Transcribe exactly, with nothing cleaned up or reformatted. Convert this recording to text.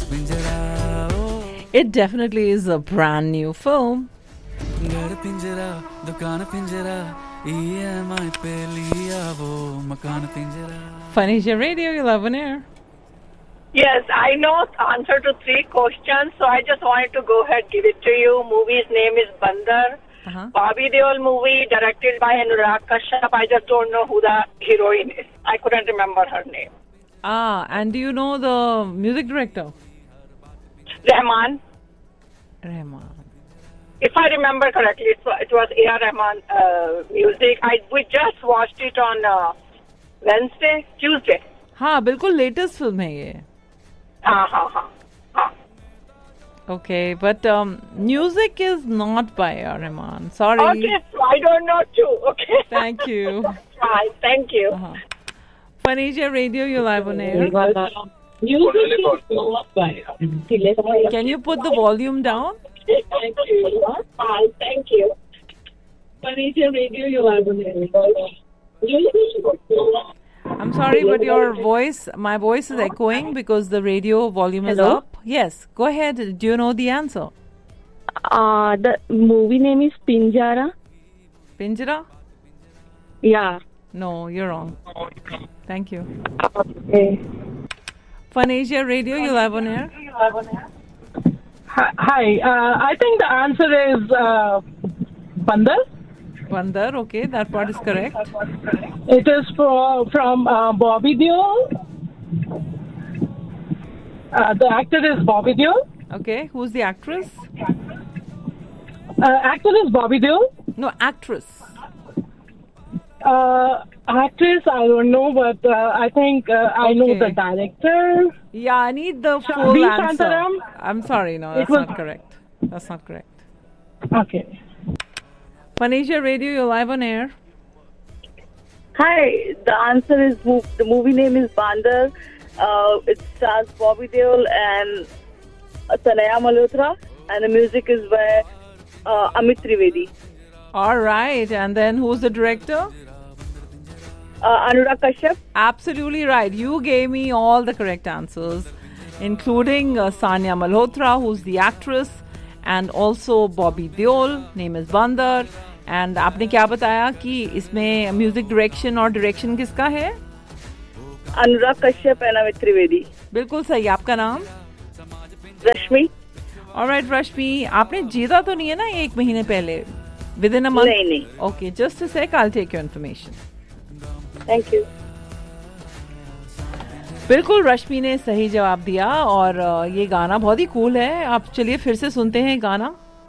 पिंजरा It definitely is a brand new film. घर पिंजरा दुकान पिंजरा ई एम आई पे लिया वो मकान पिंजरा. Phonesia Radio, you love on air. Yes, I know the answer to three questions, so I just wanted to go ahead give it to you. Movie's name is Bandar. Uh-huh. Bobby Deol movie directed by Anurag Kashyap. I just don't know who the heroine is. I couldn't remember her name. Ah, and do you know the music director? Rahman. Rahman. If I remember correctly, it was, it was A R Rahman uh, music. I we just watched it on uh, Wednesday, Tuesday. हाँ बिल्कुल latest film है ये. हाँ हाँ हाँ हाँ. Okay, but um, music is not by A R Rahman. Sorry. Okay, I don't know too. Okay. Thank you. Right, thank you. Uh-huh. Phonesia Radio, you live on air. Can you put the volume down? Thank you. Hi, thank you. Phonesia Radio, you live on air. I'm sorry, but your voice, my voice is echoing because the radio volume is Hello? up. Yes, go ahead. Do you know the answer? Uh, the movie name is Pinjara. Pinjara? Yeah. No, you're wrong. Thank you. Okay. Phonesia Radio, you live on air. Hi, hi. Uh, I think the answer is uh, Bandar. Bandar, okay, that part is correct. It is for, from uh, Bobby Deol. Uh, the actor is Bobby Deol. Okay, who's the actress? Uh, actor is Bobby Deol. No, actress. Uh, actress, I don't know, but uh, I think uh, I know Okay. the director. Yeah, I need the Sha- full V. answer. Shantaram? I'm sorry, no, It that's was- not correct. That's not correct. Okay. Phonesia Radio, you're live on air. Hi, the answer is mov- the movie name is Bandar. Uh, it stars Bobby Deol and uh, Tanaya Malhotra, and the music is by uh, Amit Trivedi. All right, and then who's the director? Uh, Anurag Kashyap. Absolutely right. You gave me all the correct answers, including uh, Sania Malhotra, who's the actress, and also Bobby Deol, name is Bandar. And आपने क्या बताया कि इसमें music direction और direction किसका है? Anurag Kashyap and Amit Trivedi. बिल्कुल सही. आपका नाम? Rashmi. ऑलराइट रश्मि, आपने जीता तो नहीं है ना एक महीने पहले? With in a month? नहीं नहीं. Okay, just a sec, I will take your information. Thank you. बिल्कुल रश्मि ने सही जवाब दिया और ये गाना बहुत ही कूल है. आप चलिए फिर से सुनते हैं गाना.